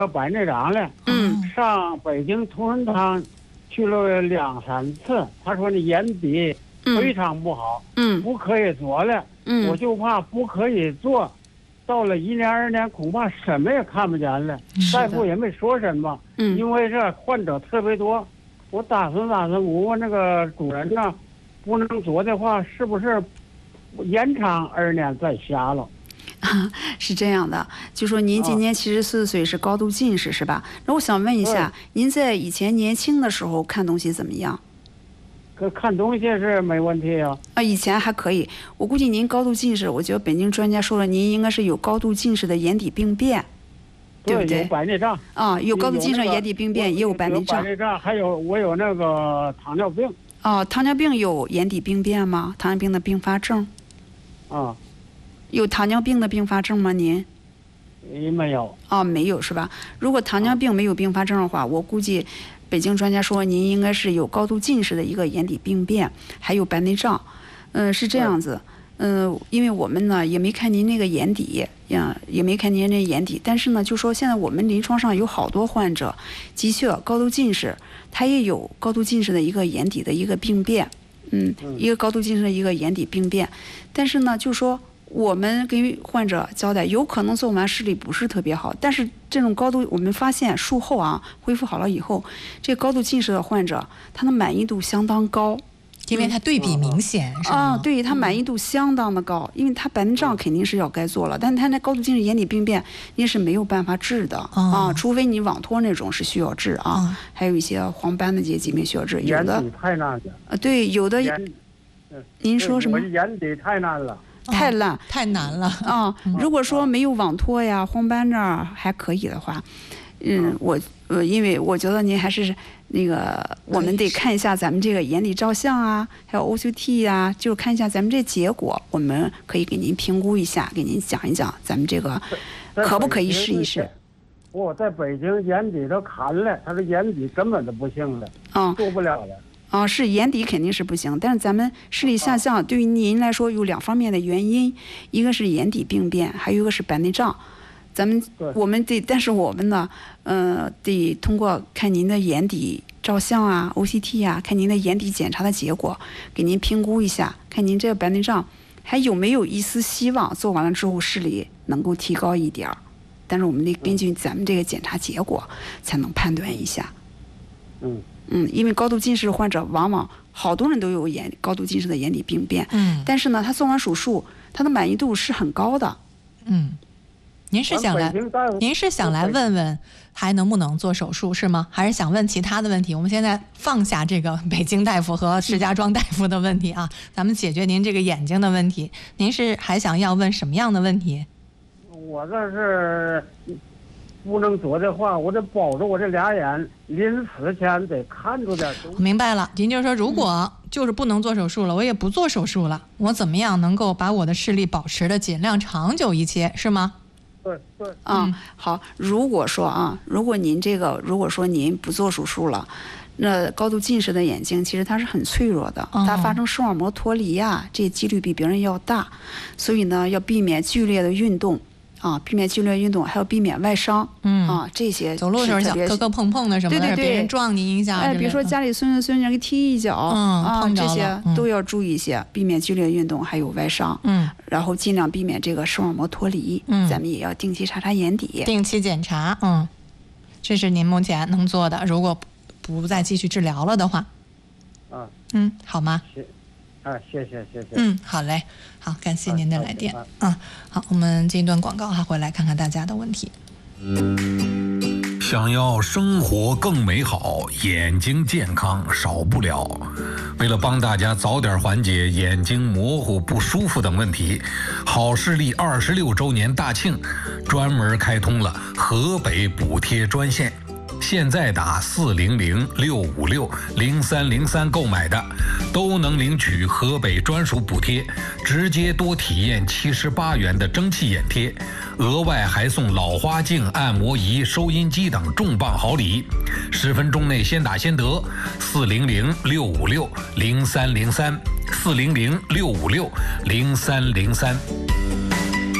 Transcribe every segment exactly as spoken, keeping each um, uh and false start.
白内障了， 嗯， 上北京同仁堂去了两三次，他说你眼底非常不好， 嗯， 不可以做了， 嗯， 我就怕不可以做，到了一年二年恐怕什么也看不见了，大夫也没说什么， 嗯， 因为这患者特别多，我打算打算我问那个主任呢，不能做的话，是不是延长二年再下了？ 是这样的，就说您今年七十四岁，是高度近视是吧？那我想问一下，您在以前年轻的时候看东西怎么样？ 可看东西是没问题啊。 啊，以前还可以。我估计您高度近视，我觉得北京专家说了，您应该是有高度近视的眼底病变，对不对？ 有白内障啊，有高度近视眼底病变，也有白内障。 白内障，还有我有那个糖尿病。 哦，糖尿病有眼底病变吗？糖尿病的并发症？ 啊。 有糖尿病的并发症吗？您？ 没有。 哦，没有是吧？如果糖尿病没有并发症的话，我估计北京专家说您应该是有高度近视的一个眼底病变，还有白内障。嗯、呃，是这样子。嗯、呃，因为我们呢也没看您那个眼底呀，也没看您那眼底，但是呢，就说现在我们临床上有好多患者，的确高度近视，他也有高度近视的一个眼底的一个病变。嗯，一个高度近视的一个眼底病变，但是呢，就说。我们给患者交代，有可能做完视力不是特别好，但是这种高度，我们发现术后啊恢复好了以后，这高度近视的患者，他的满意度相当高， 因为他对比明显， 嗯、啊，对他满意度相当的高，因为他白内障肯定是要该做了，但他那高度近视眼底病变你是没有办法治的、哦、啊，除非你网脱那种是需要治啊，哦、还有一些黄斑的这些疾病需要治，有的眼底太难了啊，对，有的，您说什么？ 我眼底太难了。 太烂、哦、 太难了啊！如果说没有网脱呀、黄斑这儿还可以的话，嗯，我呃，因为我觉得您还是那个，我们得看一下咱们这个眼底照相啊，还有 O C T 呀，就是看一下咱们这结果，我们可以给您评估一下，给您讲一讲咱们这个可不可以试一试。 我在北京眼底都看了，他说眼底根本都不行了， 嗯， 做不了了。 啊，是眼底肯定是不行，但是咱们视力下降对于您来说有两方面的原因，一个是眼底病变，还有一个是白内障。咱们我们得，但是我们呢，呃，得通过看您的眼底照相啊、O C T 啊，看您的眼底检查的结果，给您评估一下，看您这个白内障还有没有一丝希望做完了之后视力能够提高一点儿。但是我们得根据咱们这个检查结果才能判断一下。 嗯。 嗯，因为高度近视患者往往好多人都有眼高度近视的眼底病变， 嗯， 但是呢，他做完手术，他的满意度是很高的。 嗯，您是想来，您是想来问问还能不能做手术是吗？还是想问其他的问题？我们现在放下这个北京大夫和石家庄大夫的问题啊，咱们解决您这个眼睛的问题。您是还想要问什么样的问题？ 我这是。不能做的话，我得保着我这俩眼，临死前得看出点东西。 明白了，您就是说，如果就是不能做手术了，我也不做手术了，我怎么样能够把我的视力保持的尽量长久一些，是吗？ 对对啊、嗯，好。如果说啊，如果您这个，如果说您不做手术了，那高度近视的眼睛其实它是很脆弱的， 哦、 它发生视网膜脱离呀，这几率比别人要大，所以呢，要避免剧烈的运动。啊，避免剧烈运动，还要避免外伤， 嗯啊，这些走路的时候磕磕碰碰的什么的， 对对对， 别人撞你一下， 哎，比如说家里孙子孙女给踢一脚， 嗯， 啊， 碰着这些都要注意一些，避免剧烈运动，还有外伤， 嗯， 然后尽量避免这个视网膜脱离， 嗯， 咱们也要定期查查眼底， 定期检查，嗯，这是您目前能做的，如果不再继续治疗了的话， 啊， 嗯，好吗？ 啊，谢谢谢谢。 嗯，好嘞，好，感谢您的来电。嗯，好，我们进一段广告哈，回来看看大家的问题。 想要生活更美好，眼睛健康少不了。为了帮大家早点缓解眼睛模糊、不舒服等问题，好视力二十六周年大庆专门开通了河北补贴专线。现在打四零零六五六零三零三购买的，都能领取河北专属补贴，直接多体验七十八元的蒸汽眼贴，额外还送老花镜、按摩仪、收音机等重磅好礼。十分钟内先打先得，四零零六五六零三零三，四零零六五六零三零三。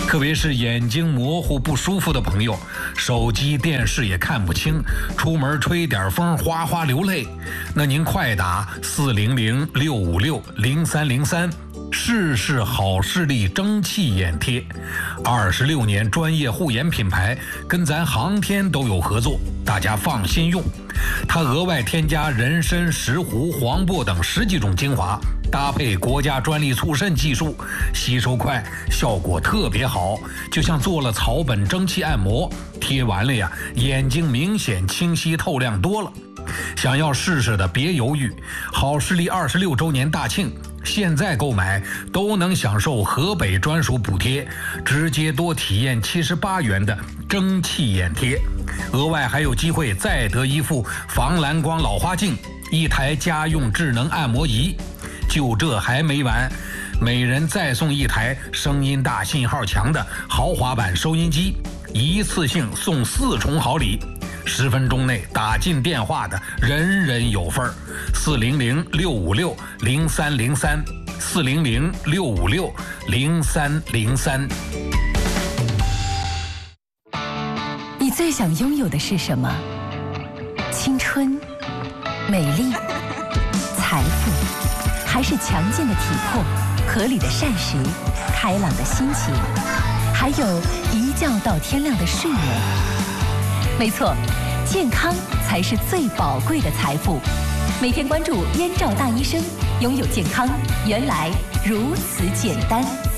特别是眼睛模糊不舒服的朋友，手机电视也看不清，出门吹点风哗哗流泪，那您快打四零零六五六零三零三，试试好视力蒸汽眼贴。二十六年专业护眼品牌，跟咱航天都有合作，大家放心用。它额外添加人参、石斛、黄柏等十几种精华，搭配国家专利促渗技术，吸收快，效果特别好，就像做了草本蒸汽按摩，贴完了呀，眼睛明显清晰透亮多了。想要试试的别犹豫，好视力二十六周年大庆，现在购买都能享受河北专属补贴，直接多体验七十八元的蒸汽眼贴，额外还有机会再得一副防蓝光老花镜，一台家用智能按摩仪。就这还没完，每人再送一台声音大、信号强的豪华版收音机，一次性送四重好礼。十分钟内打进电话的人人有份儿。四零零六五六零三零三，四零零六五六零三零三。 你最想拥有的是什么？青春、美丽、财富，还是强健的体魄、合理的膳食、开朗的心情，还有一觉到天亮的睡眠？没错，健康才是最宝贵的财富。每天关注燕赵大医生，拥有健康原来如此简单。